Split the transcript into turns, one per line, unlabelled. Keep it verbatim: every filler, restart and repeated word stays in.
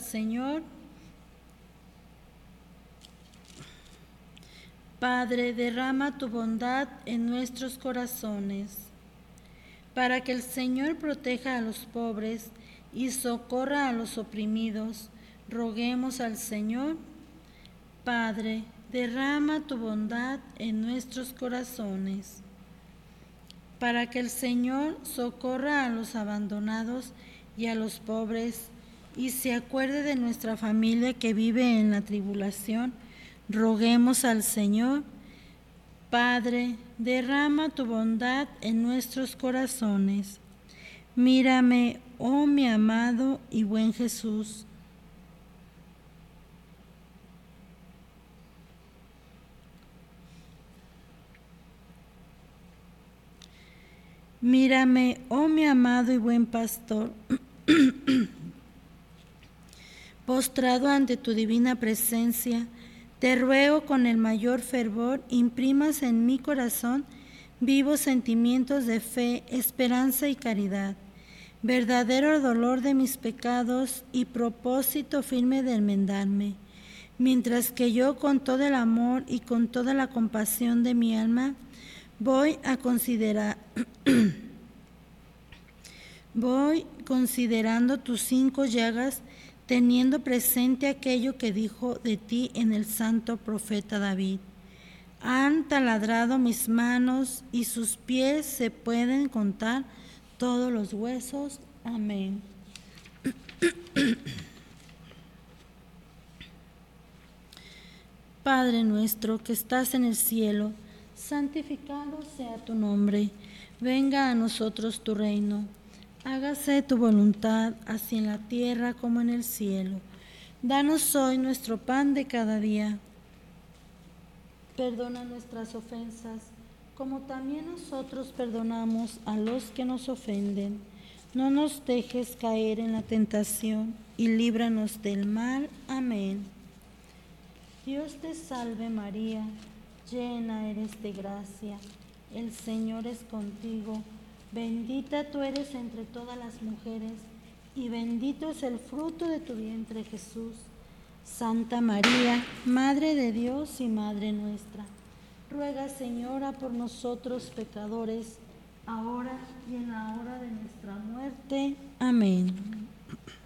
Señor. Padre, derrama tu bondad en nuestros corazones, para que el Señor proteja a los pobres y socorra a los oprimidos. Roguemos al Señor. Padre, derrama tu bondad en nuestros corazones, para que el Señor socorra a los abandonados y a los pobres, y se acuerde de nuestra familia que vive en la tribulación. Roguemos al Señor. Padre, derrama tu bondad en nuestros corazones. Mírame, oh mi amado y buen Jesús. Mírame, oh mi amado y buen pastor. Postrado ante tu divina presencia, te ruego con el mayor fervor imprimas en mi corazón vivos sentimientos de fe, esperanza y caridad, verdadero dolor de mis pecados y propósito firme de enmendarme, mientras que yo con todo el amor y con toda la compasión de mi alma voy a considerar, voy considerando tus cinco llagas, teniendo presente aquello que dijo de ti en el santo profeta David. Han taladrado mis manos y sus pies se pueden contar todos los huesos. Amén. Padre nuestro que estás en el cielo, santificado sea tu nombre. Venga a nosotros tu reino. Hágase tu voluntad, así en la tierra como en el cielo. Danos hoy nuestro pan de cada día. Perdona nuestras ofensas, como también nosotros perdonamos a los que nos ofenden. No nos dejes caer en la tentación y líbranos del mal. Amén. Dios te salve María, llena eres de gracia, el Señor es contigo. Bendita tú eres entre todas las mujeres, y bendito es el fruto de tu vientre, Jesús. Santa María, Madre de Dios y Madre nuestra, ruega, Señora, por nosotros pecadores, ahora y en la hora de nuestra muerte. Amén.